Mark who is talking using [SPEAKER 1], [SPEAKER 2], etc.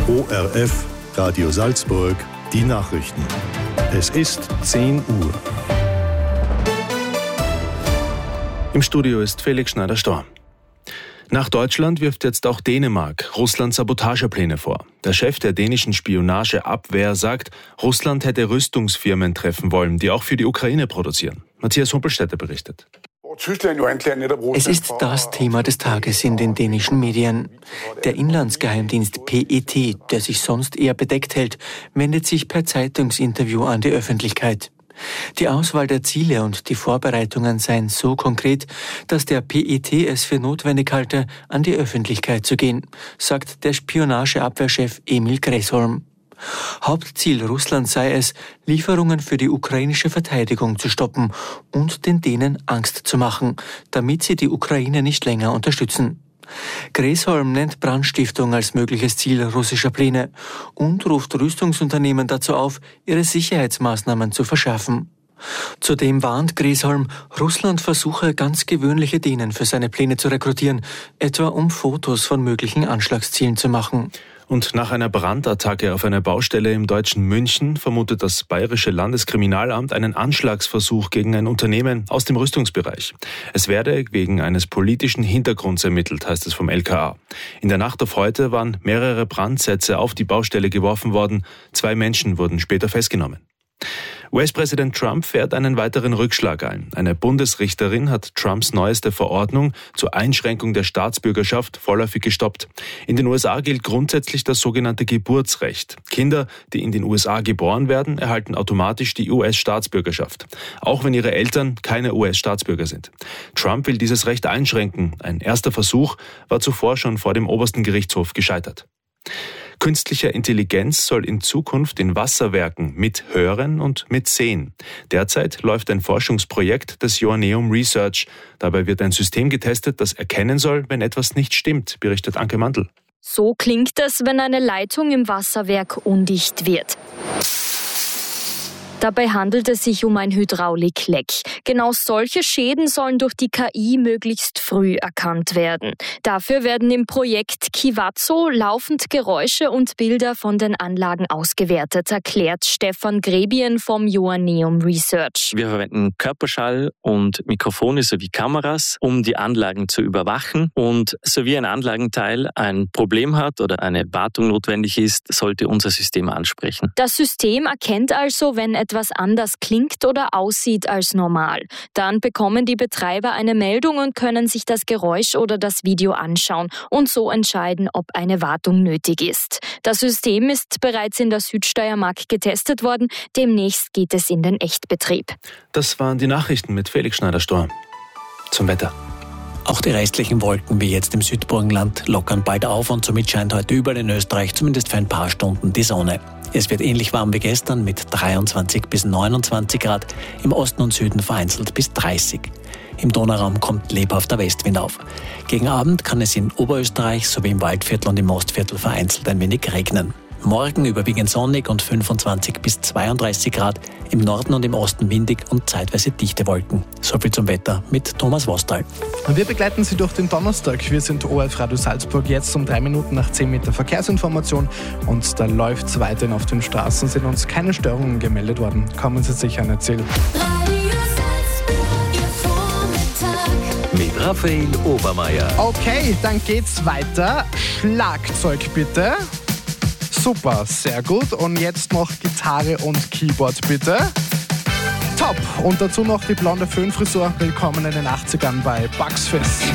[SPEAKER 1] ORF, Radio Salzburg, die Nachrichten. Es ist 10 Uhr.
[SPEAKER 2] Im Studio ist Felix Schneider-Storm. Nach Deutschland wirft jetzt auch Dänemark Russland Sabotagepläne vor. Der Chef der dänischen Spionageabwehr sagt, Russland hätte Rüstungsfirmen treffen wollen, die auch für die Ukraine produzieren. Matthias Humpelstädter berichtet.
[SPEAKER 3] Es ist das Thema des Tages in den dänischen Medien. Der Inlandsgeheimdienst PET, der sich sonst eher bedeckt hält, wendet sich per Zeitungsinterview an die Öffentlichkeit. Die Auswahl der Ziele und die Vorbereitungen seien so konkret, dass der PET es für notwendig halte, an die Öffentlichkeit zu gehen, sagt der Spionageabwehrchef Emil Gräsholm. Hauptziel Russlands sei es, Lieferungen für die ukrainische Verteidigung zu stoppen und den Dänen Angst zu machen, damit sie die Ukraine nicht länger unterstützen. Gräsholm nennt Brandstiftung als mögliches Ziel russischer Pläne und ruft Rüstungsunternehmen dazu auf, ihre Sicherheitsmaßnahmen zu verschärfen. Zudem warnt Gräsholm, Russland versuche ganz gewöhnliche Dänen für seine Pläne zu rekrutieren, etwa um Fotos von möglichen Anschlagszielen zu machen.
[SPEAKER 2] Und nach einer Brandattacke auf einer Baustelle im deutschen München vermutet das Bayerische Landeskriminalamt einen Anschlagsversuch gegen ein Unternehmen aus dem Rüstungsbereich. Es werde wegen eines politischen Hintergrunds ermittelt, heißt es vom LKA. In der Nacht auf heute waren mehrere Brandsätze auf die Baustelle geworfen worden. 2 Menschen wurden später festgenommen. US-Präsident Trump fährt einen weiteren Rückschlag ein. Eine Bundesrichterin hat Trumps neueste Verordnung zur Einschränkung der Staatsbürgerschaft vorläufig gestoppt. In den USA gilt grundsätzlich das sogenannte Geburtsrecht. Kinder, die in den USA geboren werden, erhalten automatisch die US-Staatsbürgerschaft, auch wenn ihre Eltern keine US-Staatsbürger sind. Trump will dieses Recht einschränken. Ein erster Versuch war zuvor schon vor dem obersten Gerichtshof gescheitert. Künstliche Intelligenz soll in Zukunft in Wasserwerken mithören und mitsehen. Derzeit läuft ein Forschungsprojekt des Joanneum Research. Dabei wird ein System getestet, das erkennen soll, wenn etwas nicht stimmt, berichtet Anke Mandl.
[SPEAKER 4] So klingt es, wenn eine Leitung im Wasserwerk undicht wird. Dabei handelt es sich um ein Hydraulikleck. Genau solche Schäden sollen durch die KI möglichst früh erkannt werden. Dafür werden im Projekt Kivazo laufend Geräusche und Bilder von den Anlagen ausgewertet, erklärt Stefan Grebien vom Joanneum Research.
[SPEAKER 5] Wir verwenden Körperschall und Mikrofone sowie Kameras, um die Anlagen zu überwachen. Und sowie ein Anlagenteil ein Problem hat oder eine Wartung notwendig ist, sollte unser System ansprechen.
[SPEAKER 4] Das System erkennt also, wenn etwas anders klingt oder aussieht als normal. Dann bekommen die Betreiber eine Meldung und können sich das Geräusch oder das Video anschauen und so entscheiden, ob eine Wartung nötig ist. Das System ist bereits in der Südsteiermark getestet worden. Demnächst geht es in den Echtbetrieb.
[SPEAKER 2] Das waren die Nachrichten mit Felix Schneider-Storm. Zum Wetter.
[SPEAKER 3] Auch die restlichen Wolken wie jetzt im Südburgenland lockern bald auf und somit scheint heute überall in Österreich zumindest für ein paar Stunden die Sonne. Es wird ähnlich warm wie gestern mit 23 bis 29 Grad, im Osten und Süden vereinzelt bis 30. Im Donauraum kommt lebhafter Westwind auf. Gegen Abend kann es in Oberösterreich sowie im Waldviertel und im Ostviertel vereinzelt ein wenig regnen. Morgen überwiegend sonnig und 25 bis 32 Grad, im Norden und im Osten windig und zeitweise dichte Wolken. Soviel zum Wetter mit Thomas Wostal.
[SPEAKER 6] Wir begleiten Sie durch den Donnerstag. Wir sind ORF Radio Salzburg, jetzt um 3 Minuten nach 10 Meter Verkehrsinformation und da läuft es weiterhin auf den Straßen, sind uns keine Störungen gemeldet worden. Kommen Sie sicher an erzählen.
[SPEAKER 7] Mit Raphael Obermeier.
[SPEAKER 6] Okay, dann geht's weiter. Schlagzeug bitte. Super, sehr gut. Und jetzt noch Gitarre und Keyboard bitte. Top. Und dazu noch die blonde Föhnfrisur. Willkommen in den 80ern bei Bugs Fizz.